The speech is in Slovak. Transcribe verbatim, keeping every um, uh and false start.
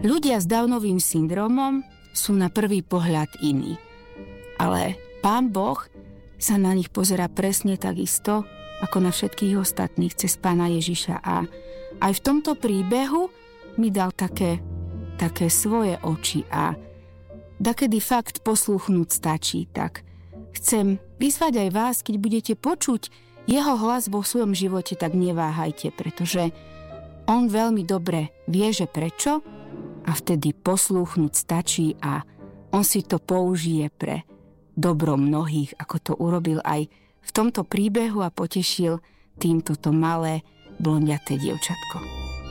Ľudia s Downovým syndromom sú na prvý pohľad iní. Ale Pán Boh sa na nich pozerá presne takisto, ako na všetkých ostatných cez Pána Ježiša. A aj v tomto príbehu mi dal také, také svoje oči a dakedy fakt poslúchnuť stačí. Tak chcem vyzvať aj vás, keď budete počuť jeho hlas vo svojom živote, tak neváhajte, pretože on veľmi dobre vie, že prečo, a vtedy poslúchnuť stačí a on si to použije pre dobro mnohých, ako to urobil aj v tomto príbehu a potešil týmto to malé blondiaté dievčatko.